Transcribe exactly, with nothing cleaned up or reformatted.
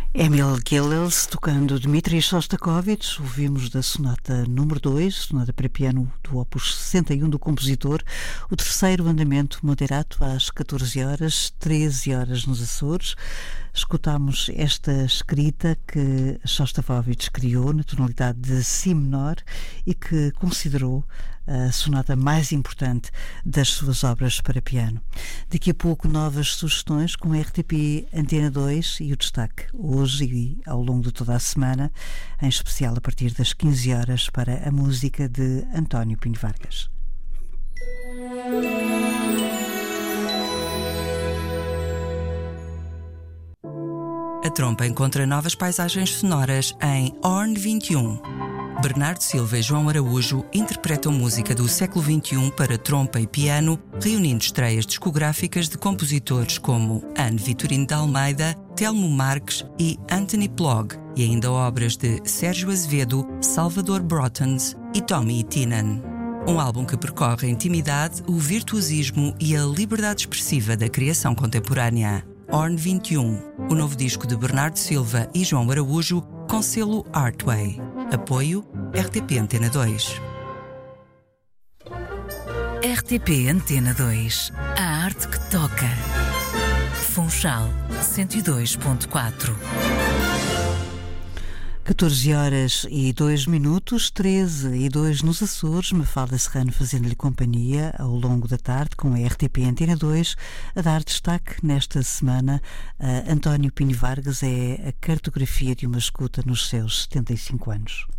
Emil Gilels tocando Dmitri Shostakovich. Ouvimos da sonata número dois, sonata para piano do opus sessenta e um do compositor, o terceiro andamento moderato às catorze horas, treze horas nos Açores. Escutámos esta escrita que Shostakovich criou na tonalidade de si menor e que considerou a sonata mais importante das suas obras para piano. Daqui a pouco novas sugestões com a R T P Antena dois e o destaque hoje e ao longo de toda a semana, em especial a partir das quinze horas, para a música de António Pinho Vargas. A trompa encontra novas paisagens sonoras em Horn vinte e um. Bernardo Silva e João Araújo interpretam música do século vinte e um para trompa e piano, reunindo estreias discográficas de compositores como Anne Vitorino de Almeida, Telmo Marques e Anthony Plog, e ainda obras de Sérgio Azevedo, Salvador Brotens e Tommy Tienan. Um álbum que percorre a intimidade, o virtuosismo e a liberdade expressiva da criação contemporânea. Horn vinte e um, o novo disco de Bernardo Silva e João Araújo, com selo Artway. Apoio R T P Antena dois. R T P Antena dois. A arte que toca. Funchal cento e dois ponto quatro. catorze horas e dois minutos, treze e dois nos Açores. Mafalda Serrano fazendo-lhe companhia ao longo da tarde com a R T P Antena dois, a dar destaque nesta semana a António Pinho Vargas. É a cartografia de uma escuta nos seus setenta e cinco anos.